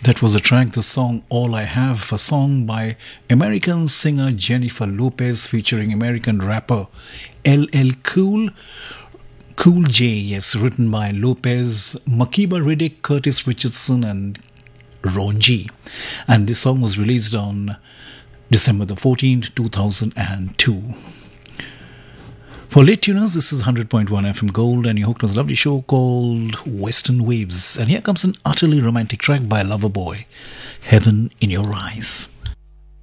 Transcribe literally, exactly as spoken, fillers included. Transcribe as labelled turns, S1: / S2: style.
S1: That was a track, the song All I Have, a song by American singer Jennifer Lopez featuring American rapper L L Cool. Cool J, yes, written by Lopez, Makiba Riddick, Curtis Richardson, and Ron G. And this song was released on December the fourteenth, two thousand two. For late tuners, this is one hundred point one F M Gold, and you're hooked on a lovely show called Western Waves. And here comes an utterly romantic track by Loverboy, Heaven in Your Eyes.